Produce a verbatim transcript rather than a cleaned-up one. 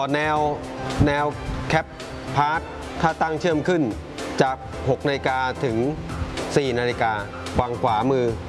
แนวแนวแคปพาร์ทถ้าตั้งเชื่อมขึ้นจากหกนาฬิกาถึงสี่นาฬิกาฝั่งขวามือ